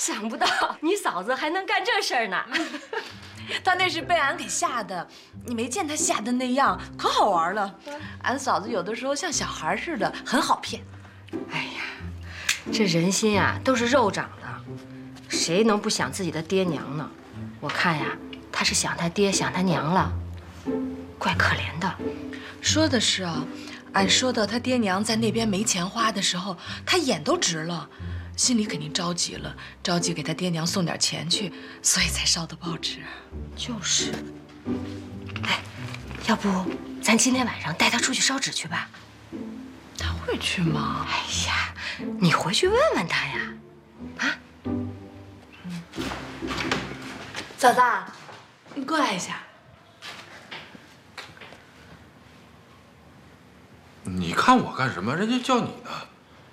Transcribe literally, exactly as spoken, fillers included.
想不到你嫂子还能干这事儿呢。 他那是被俺给吓的，你没见他吓的那样，可好玩了。俺嫂子有的时候像小孩似的，很好骗。 哎呀，这人心啊都是肉长的，谁能不想自己的爹娘呢？我看呀，他是想他爹想他娘了，怪可怜的。 说的是啊，俺说到他爹娘在那边没钱花的时候，他眼都直了。心里肯定着急了，着急给他爹娘送点钱去，所以才烧的报纸。 就是，哎，要不咱今天晚上带他出去烧纸去吧？ 他会去吗？ 哎呀，你回去问问他呀。啊， 嫂子，你过来一下。 你看我干什么？人家叫你呢。